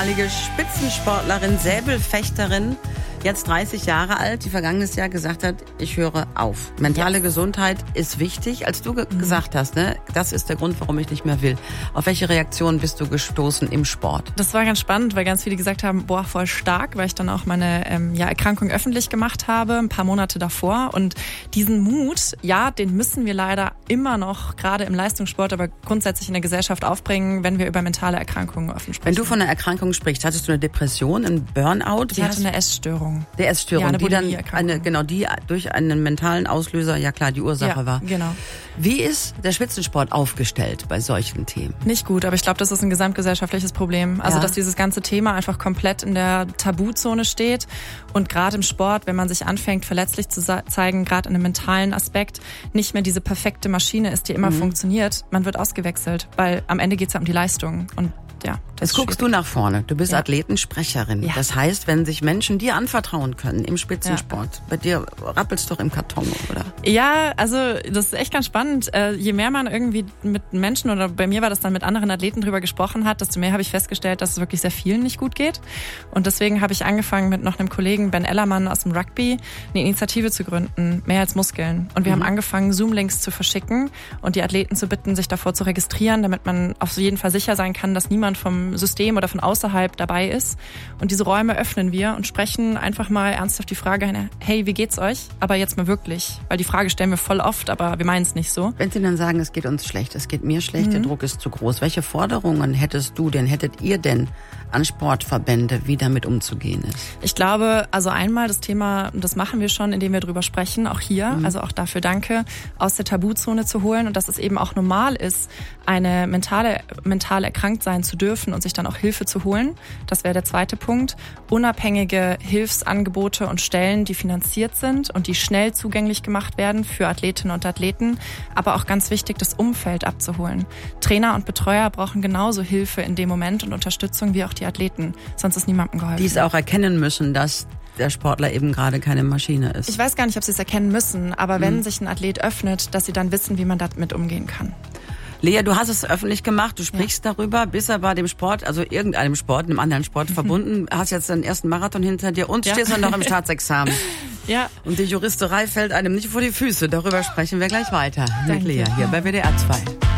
Spitzensportlerin, Säbelfechterin, jetzt 30 Jahre alt, die vergangenes Jahr gesagt hat, ich höre auf. Mentale Gesundheit ist wichtig. Als du gesagt hast, ne, das ist der Grund, warum ich nicht mehr will. Auf welche Reaktionen bist du gestoßen im Sport? Das war ganz spannend, weil ganz viele gesagt haben, boah, voll stark, weil ich dann auch meine Erkrankung öffentlich gemacht habe, ein paar Monate davor. Und diesen Mut, ja, den müssen wir leider immer noch, gerade im Leistungssport, aber grundsätzlich in der Gesellschaft aufbringen, wenn wir über mentale Erkrankungen offen sprechen. Wenn du von einer Erkrankung sprichst, hattest du eine Depression, einen Burnout? Ich hatte eine Essstörung. Der Essstörung, ja, die dann die durch einen mentalen Auslöser, ja klar, die Ursache war. Genau. Wie ist der Spitzensport aufgestellt bei solchen Themen? Nicht gut, aber ich glaube, das ist ein gesamtgesellschaftliches Problem. Also, dass dieses ganze Thema einfach komplett in der Tabuzone steht. Und gerade im Sport, wenn man sich anfängt, verletzlich zu zeigen, gerade in einem mentalen Aspekt, nicht mehr diese perfekte Maschine ist, die immer funktioniert, man wird ausgewechselt, weil am Ende geht's ja um die Leistung. Und ja, jetzt guckst du nach vorne. Du bist Athletensprecherin. Ja. Das heißt, wenn sich Menschen dir anvertrauen können im Spitzensport, bei dir rappelt's doch im Karton, oder? Ja, also das ist echt ganz spannend. Je mehr man irgendwie mit Menschen, oder bei mir war das dann mit anderen Athleten drüber gesprochen hat, desto mehr habe ich festgestellt, dass es wirklich sehr vielen nicht gut geht. Und deswegen habe ich angefangen mit noch einem Kollegen, Ben Ellermann aus dem Rugby, eine Initiative zu gründen, mehr als Muskeln. Und wir haben angefangen, Zoom-Links zu verschicken und die Athleten zu bitten, sich davor zu registrieren, damit man auf jeden Fall sicher sein kann, dass niemand vom System oder von außerhalb dabei ist. Und diese Räume öffnen wir und sprechen einfach mal ernsthaft die Frage, hey, wie geht's euch? Aber jetzt mal wirklich. Weil die Frage stellen wir voll oft, aber wir meinen es nicht so. Wenn Sie dann sagen, es geht uns schlecht, es geht mir schlecht, der Druck ist zu groß, welche Forderungen hättet ihr denn an Sportverbände, wie damit umzugehen ist? Ich glaube, also einmal das Thema, das machen wir schon, indem wir drüber sprechen, auch hier, also auch dafür danke, aus der Tabuzone zu holen und dass es eben auch normal ist, eine mental erkrankt sein zu dürfen und sich dann auch Hilfe zu holen. Das wäre der zweite Punkt. Unabhängige Hilfsangebote und Stellen, die finanziert sind und die schnell zugänglich gemacht werden für Athletinnen und Athleten, aber auch ganz wichtig, das Umfeld abzuholen. Trainer und Betreuer brauchen genauso Hilfe in dem Moment und Unterstützung wie auch die Athleten, sonst ist niemandem geholfen. Die es auch erkennen müssen, dass der Sportler eben gerade keine Maschine ist. Ich weiß gar nicht, ob sie es erkennen müssen, aber wenn sich ein Athlet öffnet, dass sie dann wissen, wie man damit umgehen kann. Lea, du hast es öffentlich gemacht, du sprichst darüber, bist aber dem Sport, also irgendeinem Sport, einem anderen Sport verbunden, hast jetzt deinen ersten Marathon hinter dir und stehst dann noch im Staatsexamen. Ja. Und die Juristerei fällt einem nicht vor die Füße. Darüber sprechen wir gleich weiter mit Lea hier bei WDR 2.